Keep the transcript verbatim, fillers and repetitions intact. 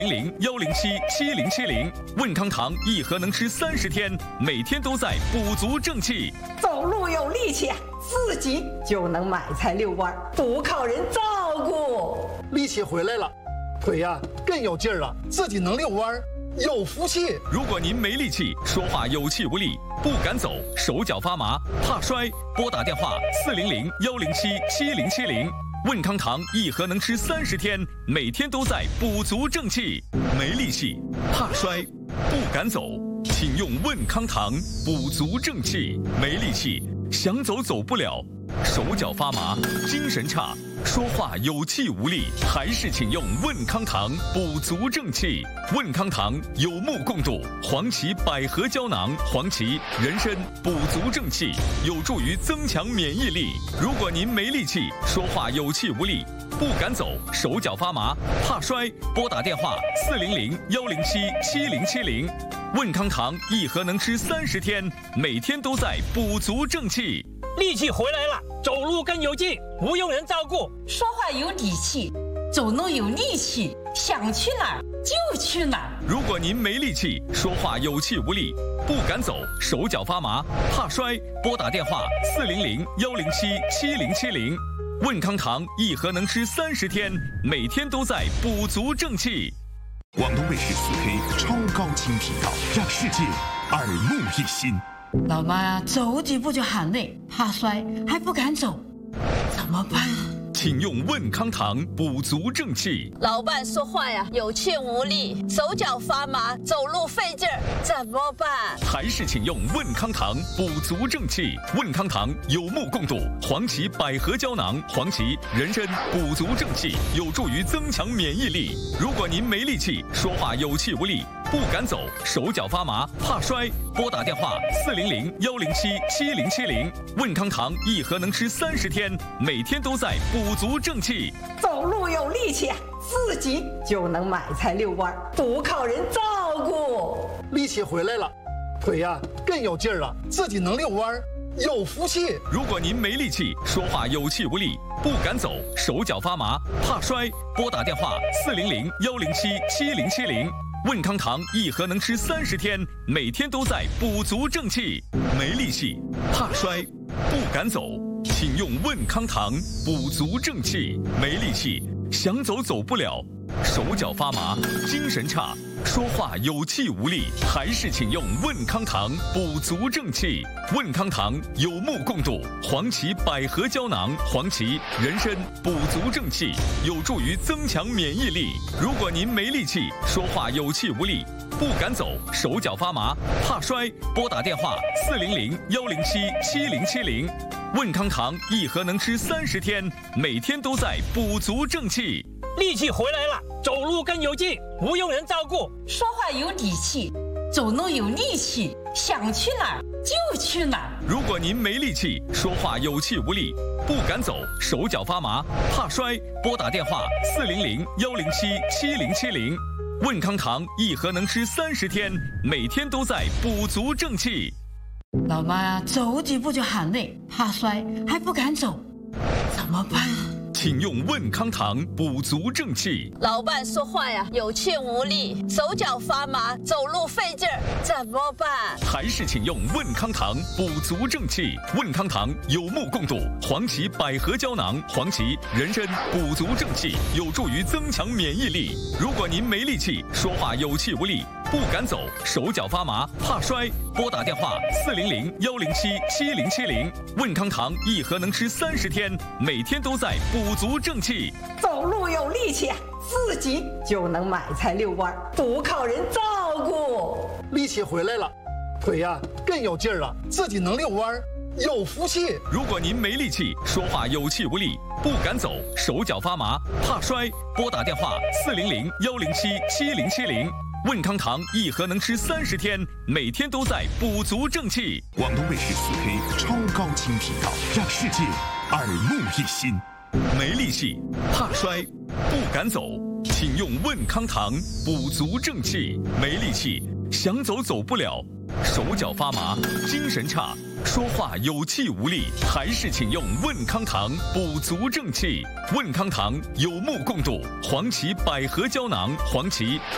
零幺零七七零七零，问康堂一盒能吃三十天，每天都在补足正气。 走路有力气，自己就能买菜遛弯，不靠人照顾。 力气回来了，腿呀、啊、更有劲儿了，自己能遛弯，有福气。 如果您没力气，说话有气无力，不敢走，手脚发麻，怕摔，拨打电话四零零幺零七七零七零。问康堂一盒能吃三十天，每天都在补足正气。没力气，怕摔，不敢走，请用问康堂补足正气。没力气，想走走不了，手脚发麻，精神差，说话有气无力，还是请用问康堂补足正气。问康堂有目共睹，黄芪百合胶囊，黄芪、人参补足正气，有助于增强免疫力。如果您没力气，说话有气无力，不敢走，手脚发麻，怕摔，拨打电话四零零幺零七七零七零。问康堂一盒能吃三十天，每天都在补足正气。 力气回来了，走路更有劲，不用人照顾， 说话有底气，走路有力气，想去哪儿就去哪儿。 如果您没力气，说话有气无力，不敢走，手脚发麻，怕摔，拨打电话四零零幺零七七零七零。问康堂一盒能吃三十天，每天都在补足正气。 广东卫视四 K 超高清频道，让世界耳目一新。 老妈呀，走几步就喊累，怕摔还不敢走，怎么办？ 请用问康堂补足正气。 老伴说话呀有气无力，手脚发麻，走路费劲儿，怎么办？ 还是请用问康堂补足正气。问康堂有目共睹，黄芪百合胶囊，黄芪、人参补足正气，有助于增强免疫力。如果您没力气，说话有气无力，不敢走，手脚发麻，怕摔，拨打电话四零零幺零七七零七零。问康堂一盒能吃三十天，每天都在补足正气。 走路有力气，自己就能买菜遛弯，不靠人照顾。 力气回来了，腿呀、啊、更有劲儿了，自己能遛弯，有福气。 如果您没力气，说话有气无力，不敢走，手脚发麻，怕摔，拨打电话四零零幺零七七零七零。问康堂一盒能吃三十天，每天都在补足正气。没力气，怕摔，不敢走，请用问康堂补足正气。没力气，想走走不了，手脚发麻，精神差，说话有气无力，还是请用问康堂补足正气。问康堂有目共睹，黄芪百合胶囊，黄芪、人参补足正气，有助于增强免疫力。如果您没力气，说话有气无力，不敢走，手脚发麻，怕摔，拨打电话四零零幺零七七零七零。问康堂一盒能吃三十天，每天都在补足正气。 力气回来了，走路更有劲，不用人照顾， 说话有底气，走路有力气，想去哪儿就去哪儿。 如果您没力气，说话有气无力，不敢走，手脚发麻，怕摔，拨打电话四零零幺零七七零七零。问康堂一盒能吃三十天，每天都在补足正气。 老妈呀，走几步就喊累，怕摔还不敢走，怎么办？ 请用问康堂补足正气。 老伴说话呀有气无力，手脚发麻，走路费劲儿，怎么办？ 还是请用问康堂补足正气。问康堂有目共睹，黄芪百合胶囊，黄芪、人参补足正气，有助于增强免疫力。如果您没力气，说话有气无力，不敢走，手脚发麻，怕摔，拨打电话四零零幺零七七零七零。问康堂一盒能吃三十天，每天都在补足正气。 走路有力气，自己就能买菜遛弯，不靠人照顾。 力气回来了，腿呀、啊、更有劲儿了，自己能遛弯，有福气。 如果您没力气，说话有气无力，不敢走，手脚发麻，怕摔，拨打电话四零零幺零七七零七零。问康堂一盒能吃三十天，每天都在补足正气。 广东卫视四 K 超高清频道，让世界耳目一新。 没力气，怕摔，不敢走，请用问康堂补足正气。没力气，想走走不了，手脚发麻，精神差，说话有气无力，还是请用问康堂补足正气。问康堂有目共睹，黄芪百合胶囊，黄芪、